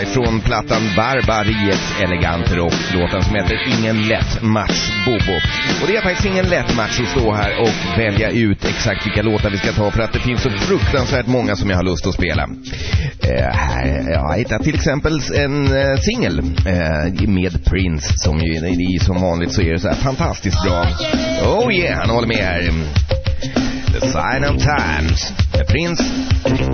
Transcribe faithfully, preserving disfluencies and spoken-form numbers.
Från plattan Barbariets elegant rock, låten som heter Ingen lätt match, Bobo. Och det är faktiskt ingen lätt match att stå här och välja ut exakt vilka låtar vi ska ta, för att det finns så fruktansvärt många som jag har lust att spela. Eh, här, jag har hittat till exempel en eh, singel eh, med Prince, som ju i, som vanligt så är det så här fantastiskt bra. Oh yeah, han håller med här. The Sign of Times, Prince.